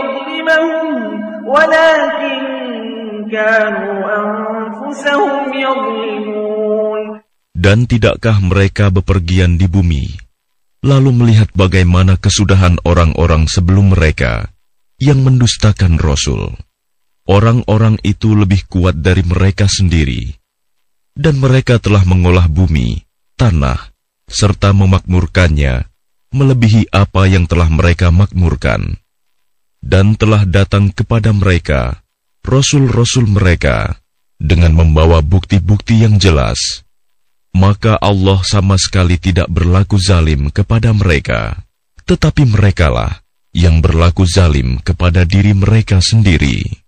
ليظلمهم ولكن كانوا أنفسهم يظلمون. Dan tidakkah mereka bepergian di bumi, lalu melihat bagaimana kesudahan orang-orang sebelum mereka yang mendustakan Rasul? Orang-orang itu lebih kuat dari mereka sendiri, dan mereka telah mengolah bumi, tanah, serta memakmurkannya melebihi apa yang telah mereka makmurkan. Dan telah datang kepada mereka Rasul-Rasul mereka dengan membawa bukti-bukti yang jelas. Maka Allah sama sekali tidak berlaku zalim kepada mereka, tetapi merekalah yang berlaku zalim kepada diri mereka sendiri.